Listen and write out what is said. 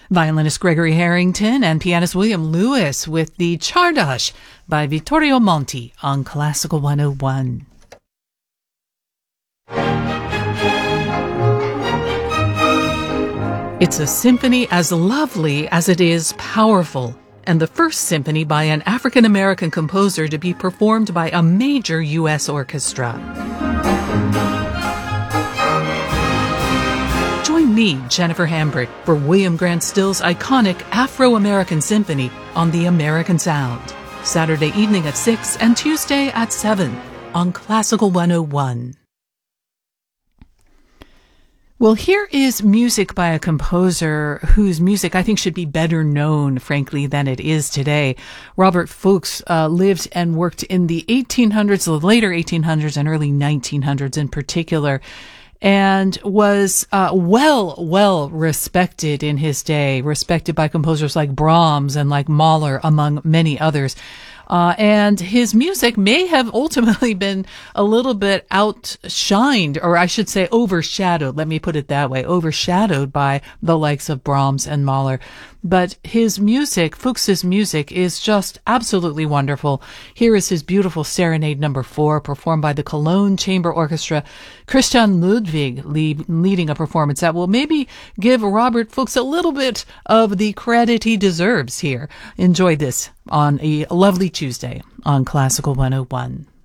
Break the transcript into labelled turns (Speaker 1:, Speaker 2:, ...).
Speaker 1: Violinist Gregory Harrington and pianist William Lewis with the Czardas by Vittorio Monti on Classical 101. It's a symphony as lovely as it is powerful, and the first symphony by an African-American composer to be performed by a major U.S. orchestra. Join me, Jennifer Hambrick, for William Grant Still's iconic Afro-American Symphony on The American Sound, Saturday evening at 6 and Tuesday at 7 on Classical 101. Well, here is music by a composer whose music I think should be better known, frankly, than it is today. Robert Fuchs lived and worked in the 1800s, the later 1800s and early 1900s in particular, and was well respected in his day, respected by composers like Brahms and like Mahler, among many others. And his music may have ultimately been a little bit outshined, or I should say overshadowed, let me put it that way, overshadowed by the likes of Brahms and Mahler. But his music, Fuchs's music, is just absolutely wonderful. Here is his beautiful Serenade No. 4, performed by the Cologne Chamber Orchestra. Christian Ludwig leading a performance that will maybe give Robert Fuchs a little bit of the credit he deserves here. Enjoy this on a lovely Tuesday on Classical 101.